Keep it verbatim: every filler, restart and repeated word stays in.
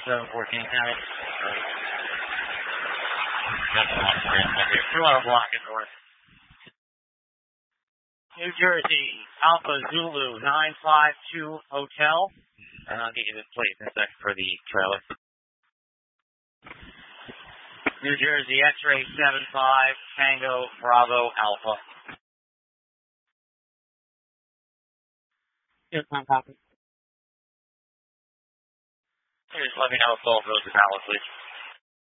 seven fourteen, have it. That's one here. Two on a block at north. New Jersey, Alpha Zulu nine five two Hotel. And I'll get you the plate in a second for the trailer. New Jersey, X-ray seven five, Tango, Bravo, Alpha. Yes, I'm copy. Just let me know if all goes to balance, please.